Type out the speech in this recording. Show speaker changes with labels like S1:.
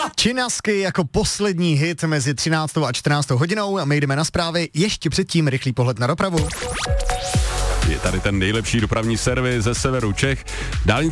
S1: Činasky jako poslední hit mezi 13. a 14. hodinou a my jdeme na zprávy. Ještě předtím rychlý pohled na dopravu.
S2: Je tady ten nejlepší dopravní servis ze severu Čech.